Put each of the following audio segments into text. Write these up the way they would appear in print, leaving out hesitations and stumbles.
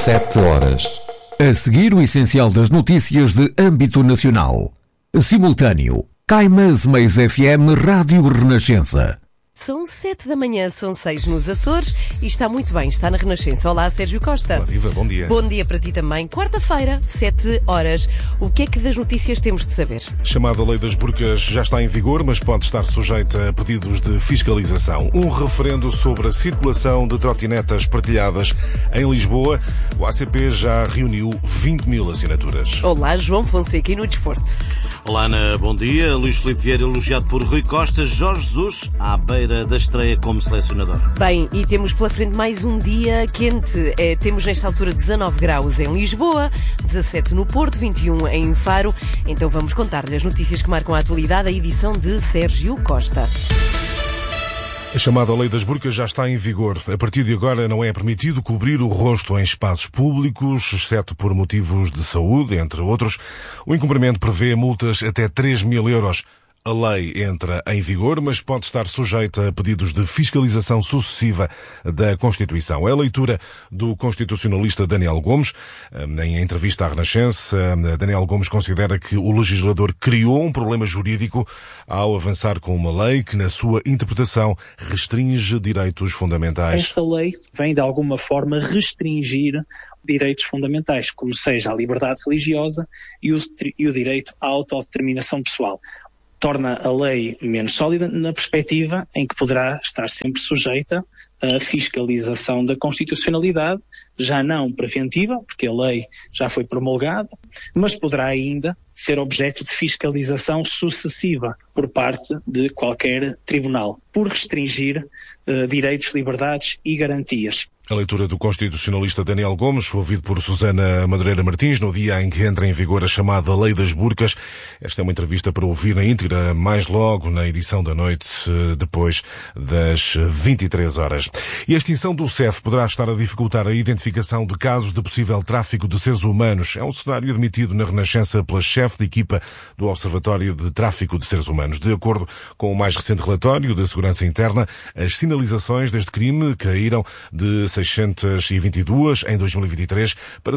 7 horas. A seguir, o essencial das notícias de âmbito nacional. Simultâneo. Caimas Mais FM Rádio Renascença. São 7 da manhã, são 6 nos Açores e está muito bem, está na Renascença. Olá, Sérgio Costa. Olá, viva, bom dia. Bom dia para ti também. Quarta-feira, 7 horas. O que é que das notícias temos de saber? A chamada Lei das Burcas já está em vigor, mas pode estar sujeita a pedidos de fiscalização. Um referendo sobre a circulação de trotinetas partilhadas em Lisboa. O ACP já reuniu 20 mil assinaturas. Olá, João Fonseca e no Desporto. Olá, Ana, bom dia. Luís Filipe Vieira elogiado por Rui Costa. Jorge Jesus à beira da estreia como selecionador. Bem, e temos pela frente mais um dia quente. Temos nesta altura 19 graus em Lisboa, 17 no Porto, 21 em Faro. Então vamos contar-lhe as notícias que marcam a atualidade, a edição de Sérgio Costa. A chamada Lei das Burcas já está em vigor. A partir de agora não é permitido cobrir o rosto em espaços públicos, exceto por motivos de saúde, entre outros. O incumprimento prevê multas até 3 mil euros. A lei entra em vigor, mas pode estar sujeita a pedidos de fiscalização sucessiva da Constituição. É a leitura do constitucionalista Daniel Gomes. Em entrevista à Renascença, Daniel Gomes considera que o legislador criou um problema jurídico ao avançar com uma lei que, na sua interpretação, restringe direitos fundamentais. Esta lei vem, de alguma forma, restringir direitos fundamentais, como seja a liberdade religiosa e o direito à autodeterminação pessoal. Torna a lei menos sólida na perspectiva em que poderá estar sempre sujeita à fiscalização da constitucionalidade, já não preventiva, porque a lei já foi promulgada, mas poderá ainda ser objeto de fiscalização sucessiva por parte de qualquer tribunal, por restringir direitos, liberdades e garantias. A leitura do constitucionalista Daniel Gomes, ouvido por Susana Madureira Martins, no dia em que entra em vigor a chamada Lei das Burcas. Esta é uma entrevista para ouvir na íntegra mais logo na edição da noite, depois das 23 horas. E a extinção do CEF poderá estar a dificultar a identificação de casos de possível tráfico de seres humanos. É um cenário admitido na Renascença pela chefe de equipa do Observatório de Tráfico de Seres Humanos. De acordo com o mais recente relatório da Segurança Interna, as sinalizações deste crime caíram de 622 em 2023 para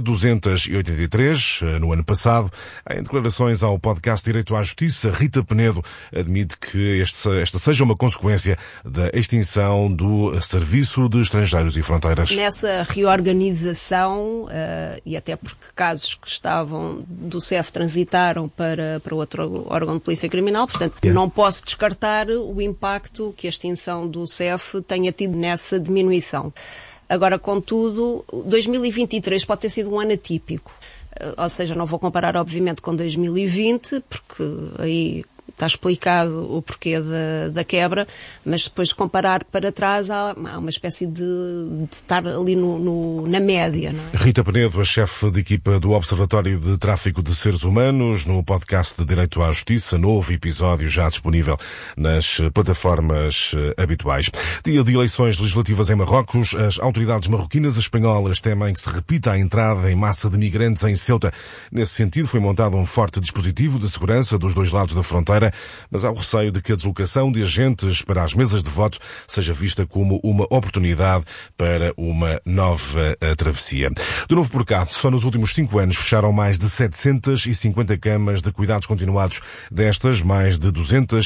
283 no ano passado. Em declarações ao podcast Direito à Justiça, Rita Penedo admite que esta seja uma consequência da extinção do Serviço de Estrangeiros e Fronteiras. Nessa reorganização, e até porque casos que estavam do CEF transitaram para outro órgão de polícia criminal, portanto, não posso descartar o impacto que a extinção do CEF tenha tido nessa diminuição. Agora, contudo, 2023 pode ter sido um ano atípico. Ou seja, não vou comparar, obviamente, com 2020, porque aí está explicado o porquê da quebra, mas depois de comparar para trás há uma espécie de estar ali na média. Não é? Rita Penedo, a chefe de equipa do Observatório de Tráfico de Seres Humanos, no podcast de Direito à Justiça, novo episódio já disponível nas plataformas habituais. Dia de eleições legislativas em Marrocos, as autoridades marroquinas e espanholas temem que se repita a entrada em massa de migrantes em Ceuta. Nesse sentido, foi montado um forte dispositivo de segurança dos dois lados da fronteira, mas há o receio de que a deslocação de agentes para as mesas de voto seja vista como uma oportunidade para uma nova travessia. De novo por cá, só nos últimos 5 anos fecharam mais de 750 camas de cuidados continuados. Destas, mais de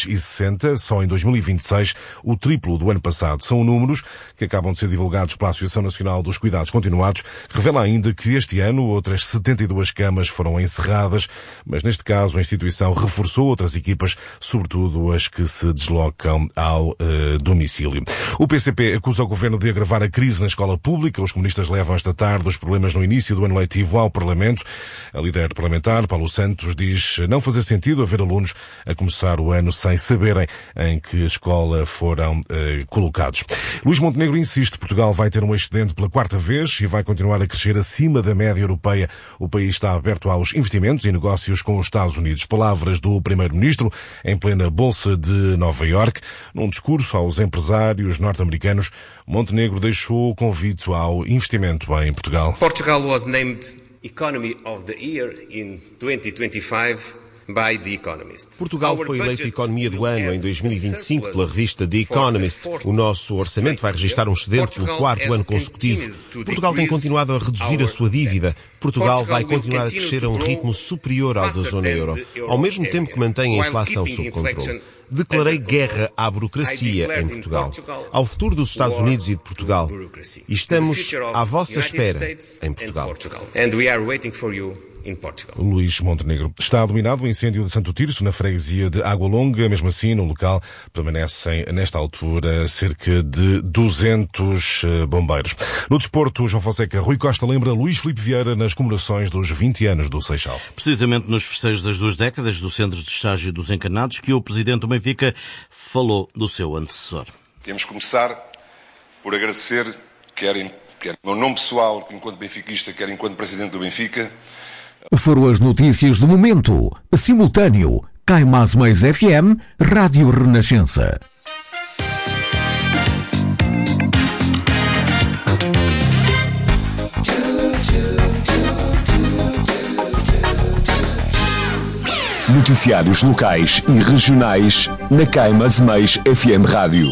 260 só em 2026, o triplo do ano passado. São números que acabam de ser divulgados pela Associação Nacional dos Cuidados Continuados, que revela ainda que este ano outras 72 camas foram encerradas, mas neste caso a instituição reforçou outras equipas, sobretudo as que se deslocam ao domicílio. O PCP acusa o governo de agravar a crise na escola pública. Os comunistas levam esta tarde os problemas no início do ano letivo ao Parlamento. A líder parlamentar, Paulo Santos, diz não fazer sentido haver alunos a começar o ano sem saberem em que escola foram colocados. Luís Montenegro insiste, Portugal vai ter um excedente pela 4ª vez e vai continuar a crescer acima da média europeia. O país está aberto aos investimentos e negócios com os Estados Unidos. Palavras do primeiro-ministro em plena Bolsa de Nova Iorque. Num discurso aos empresários norte-americanos, Montenegro deixou o convite ao investimento em Portugal. Portugal was named Economy of the Year in 2025 by The Economist. Portugal foi eleito Economia do Ano em 2025 pela revista The Economist. O nosso orçamento vai registrar um excedente pelo 4º ano consecutivo. Portugal tem continuado a reduzir a sua dívida. Portugal vai continuar a crescer a um ritmo superior ao da zona euro, ao mesmo tempo que mantém a inflação sob controle. Declarei guerra à burocracia em Portugal, ao futuro dos Estados Unidos e de Portugal. E estamos à vossa espera em Portugal. Luís Montenegro. Está dominado o incêndio de Santo Tirso, na freguesia de Água Longa. Mesmo assim, no local permanecem, nesta altura, cerca de 200 bombeiros. No desporto, João Fonseca, Rui Costa lembra Luís Filipe Vieira nas comemorações dos 20 anos do Seixal. Precisamente nos festejos das 2 décadas do Centro de Estágio dos Encanados, que o presidente do Benfica falou do seu antecessor. Temos que começar por agradecer, quer no meu nome pessoal, enquanto benfiquista, quer enquanto presidente do Benfica. Foram as notícias do momento. Simultâneo. Cai Mais FM, Rádio Renascença. Noticiários locais e regionais na Cai Mais FM Rádio.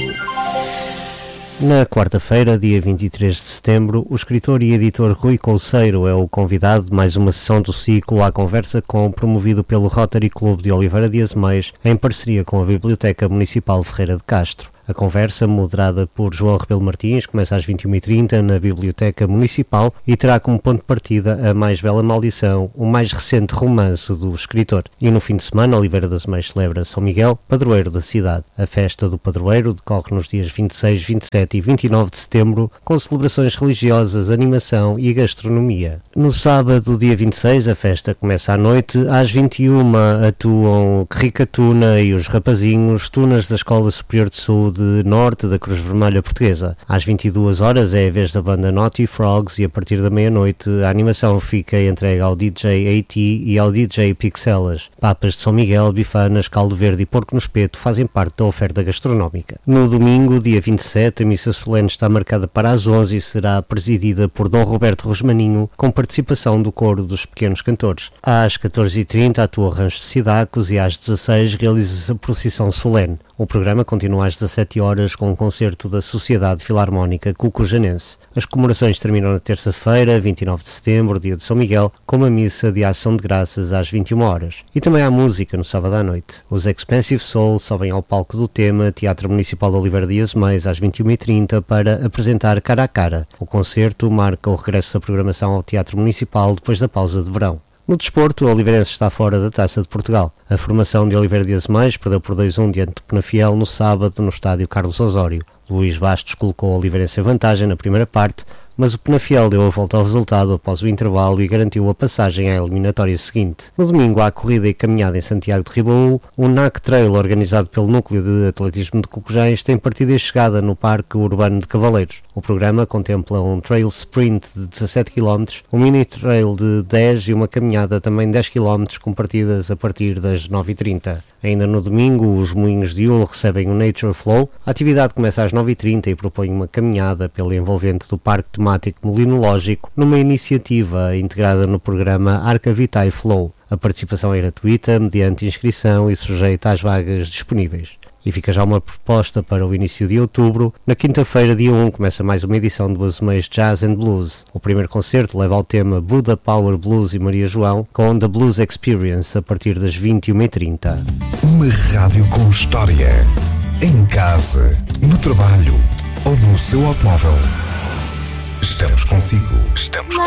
Na quarta-feira, dia 23 de setembro, o escritor e editor Rui Couceiro é o convidado de mais uma sessão do ciclo À Conversa Com, promovido pelo Rotary Clube de Oliveira de Azeméis, em parceria com a Biblioteca Municipal Ferreira de Castro. A conversa, moderada por João Rebelo Martins, começa às 21h30 na Biblioteca Municipal e terá como ponto de partida A Mais Bela Maldição, o mais recente romance do escritor. E no fim de semana, Oliveira das Meias celebra São Miguel, padroeiro da cidade. A festa do padroeiro decorre nos dias 26, 27 e 29 de setembro, com celebrações religiosas, animação e gastronomia. No sábado, dia 26, a festa começa à noite. Às 21 atuam Rica Tuna e os Rapazinhos, tunas da Escola Superior de Saúde Norte da Cruz Vermelha Portuguesa. Às 22 horas é a vez da banda Naughty Frogs e a partir da meia-noite a animação fica entregue ao DJ AT e ao DJ Pixelas. Papas de São Miguel, bifanas, caldo verde e porco no espeto fazem parte da oferta gastronómica. No domingo, dia 27, a missa solene está marcada para as 11 e será presidida por Dom Roberto Rosmaninho, com participação do coro dos pequenos cantores. Às 14h30 atua o Rancho de Cidacos e às 16 realiza-se a procissão solene. O programa continua às 17 horas com um concerto da Sociedade Filarmónica Cucujanense. As comemorações terminam na terça-feira, 29 de setembro, dia de São Miguel, com uma missa de ação de graças às 21 horas. E também há música no sábado à noite. Os Expensive Soul sobem ao palco do tema Teatro Municipal de Oliveira de Azeméis às 21h30 para apresentar Cara a Cara. O concerto marca o regresso da programação ao Teatro Municipal depois da pausa de verão. No desporto, o Oliveirense está fora da Taça de Portugal. A formação de Oliveira de Azeméis perdeu por 2-1 diante do Penafiel no sábado no estádio Carlos Osório. Luís Bastos colocou o Oliveirense em vantagem na primeira parte, mas o Penafiel deu a volta ao resultado após o intervalo e garantiu a passagem à eliminatória seguinte. No domingo há corrida e caminhada em Santiago de Ribaúl. O NAC Trail, organizado pelo Núcleo de Atletismo de Cocujães, tem partida e chegada no Parque Urbano de Cavaleiros. O programa contempla um trail sprint de 17 km, um mini trail de 10 e uma caminhada também de 10 km com partidas a partir das 9h30. Ainda no domingo, os Moinhos de Ul recebem o Nature Flow. A atividade começa às 9h30 e propõe uma caminhada pela envolvente do Parque Temático Molinológico, numa iniciativa integrada no programa Arca Vitae Flow. A participação é gratuita, mediante inscrição e sujeita às vagas disponíveis. E fica já uma proposta para o início de outubro. Na quinta-feira, dia 1, começa mais uma edição do Azeméis Jazz and Blues. O primeiro concerto leva ao tema Buda Power Blues e Maria João, com The Blues Experience, a partir das 21h30. Uma rádio com história. Em casa, no trabalho ou no seu automóvel. Estamos consigo. Estamos consigo.